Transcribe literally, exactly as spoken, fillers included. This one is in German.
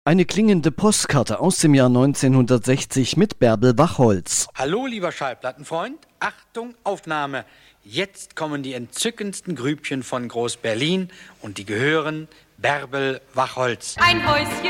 Eine klingende Postkarte aus dem Jahr neunzehnhundertsechzig mit Bärbel Wachholz. Hallo, lieber Schallplattenfreund. Achtung, Aufnahme. Jetzt kommen die entzückendsten Grübchen von Groß-Berlin und die gehören Bärbel Wachholz. Ein Häuschen